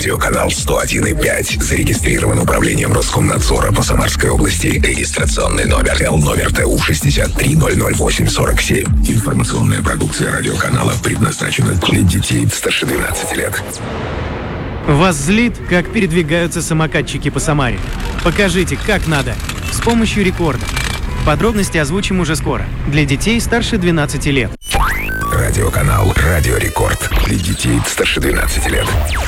Радиоканал 101,5 зарегистрирован управлением Роскомнадзора по Самарской области. Регистрационный номер Л-номер ТУ 63-008-47. Информационная продукция радиоканала предназначена для детей старше 12 лет. Вас злит, как передвигаются самокатчики по Самаре? Покажите, как надо, с помощью рекорда. Подробности озвучим уже скоро. Для детей старше 12 лет. Радиоканал «Радио Рекорд» для детей старше 12 лет.